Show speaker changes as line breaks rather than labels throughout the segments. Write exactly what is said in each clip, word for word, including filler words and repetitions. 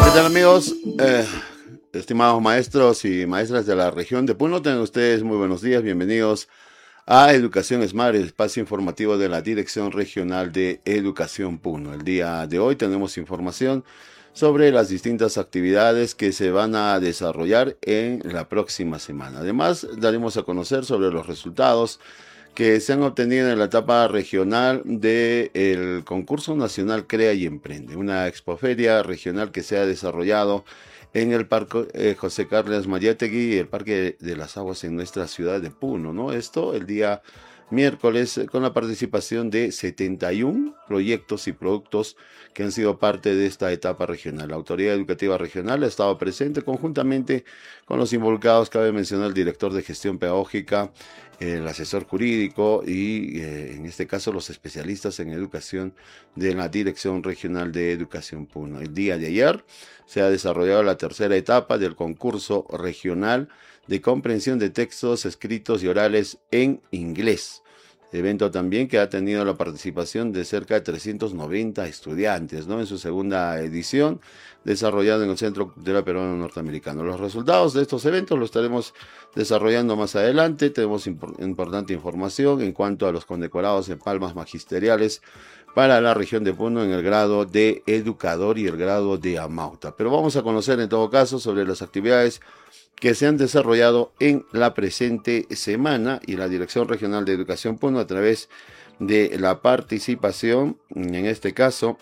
¿Qué tal, amigos? Eh, estimados maestros y maestras de la región de Puno, tengan ustedes muy buenos días, bienvenidos a Educación Smart, el espacio informativo de la Dirección Regional de Educación Puno. El día de hoy tenemos información sobre las distintas actividades que se van a desarrollar en la próxima semana. Además, daremos a conocer sobre los resultados que se han obtenido en la etapa regional del concurso nacional Crea y Emprende, una expoferia regional que se ha desarrollado en el Parque eh, José Carlos Mariátegui y el Parque de las Aguas en nuestra ciudad de Puno, ¿no? Esto el día miércoles eh, con la participación de setenta y uno proyectos y productos que han sido parte de esta etapa regional. La Autoridad Educativa Regional ha estado presente conjuntamente con los involucrados. Cabe mencionar el director de gestión pedagógica, el asesor jurídico y eh, en este caso los especialistas en educación de la Dirección Regional de Educación Puno. El día de ayer se ha desarrollado la tercera etapa del concurso regional de comprensión de textos escritos y orales en inglés. Evento también que ha tenido la participación de cerca de trescientos noventa estudiantes, ¿no? En su segunda edición, desarrollado en el Centro Cultural Peruano Norteamericano. Los resultados de estos eventos los estaremos desarrollando más adelante. Tenemos impor- importante información en cuanto a los condecorados en palmas magisteriales para la región de Puno en el grado de educador y el grado de amauta. Pero vamos a conocer en todo caso sobre las actividades que se han desarrollado en la presente semana y la Dirección Regional de Educación Puno a través de la participación, en este caso,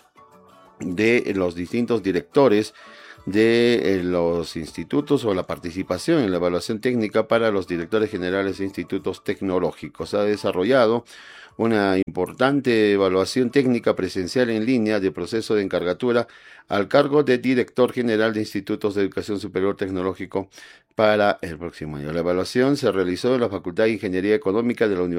de los distintos directores de los institutos o la participación en la evaluación técnica para los directores generales de institutos tecnológicos. Ha desarrollado una importante evaluación técnica presencial en línea de proceso de encargatura al cargo de director general de institutos de educación superior tecnológico para el próximo año. La evaluación se realizó en la Facultad de Ingeniería Económica de la Universidad